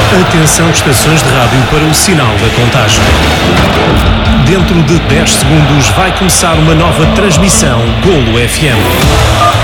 Atenção estações de rádio para o sinal da contagem. Dentro de 10 segundos vai começar uma nova transmissão Golo FM.